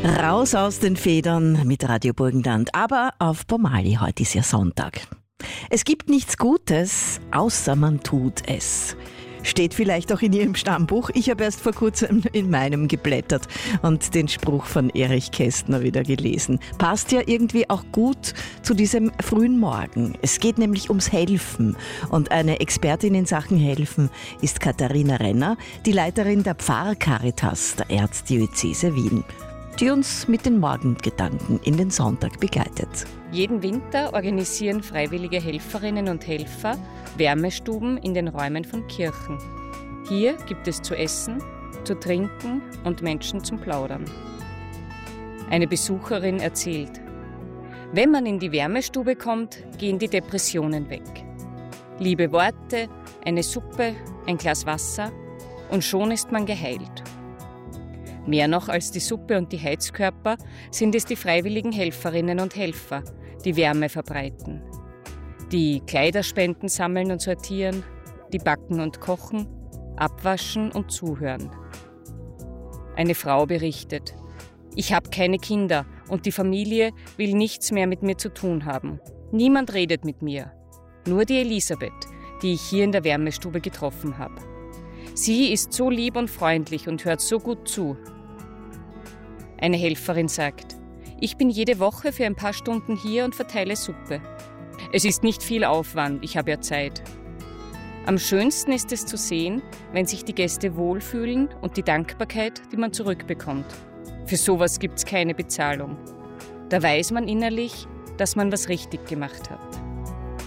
Raus aus den Federn mit Radio Burgenland, aber auf Bomali, heute ist ja Sonntag. Es gibt nichts Gutes, außer man tut es. Steht vielleicht auch in Ihrem Stammbuch. Ich habe erst vor kurzem in meinem geblättert und den Spruch von Erich Kästner wieder gelesen. Passt ja irgendwie auch gut zu diesem frühen Morgen. Es geht nämlich ums Helfen. Und eine Expertin in Sachen Helfen ist Katharina Renner, die Leiterin der Pfarrcaritas der Erzdiözese Wien, die uns mit den Morgengedanken in den Sonntag begleitet. Jeden Winter organisieren freiwillige Helferinnen und Helfer Wärmestuben in den Räumen von Kirchen. Hier gibt es zu essen, zu trinken und Menschen zum Plaudern. Eine Besucherin erzählt: Wenn man in die Wärmestube kommt, gehen die Depressionen weg. Liebe Worte, eine Suppe, ein Glas Wasser und schon ist man geheilt. Mehr noch als die Suppe und die Heizkörper sind es die freiwilligen Helferinnen und Helfer, die Wärme verbreiten. Die Kleiderspenden sammeln und sortieren, die backen und kochen, abwaschen und zuhören. Eine Frau berichtet: Ich habe keine Kinder und die Familie will nichts mehr mit mir zu tun haben. Niemand redet mit mir. Nur die Elisabeth, die ich hier in der Wärmestube getroffen habe. Sie ist so lieb und freundlich und hört so gut zu. Eine Helferin sagt: Ich bin jede Woche für ein paar Stunden hier und verteile Suppe. Es ist nicht viel Aufwand, ich habe ja Zeit. Am schönsten ist es zu sehen, wenn sich die Gäste wohlfühlen und die Dankbarkeit, die man zurückbekommt. Für sowas gibt's keine Bezahlung. Da weiß man innerlich, dass man was richtig gemacht hat.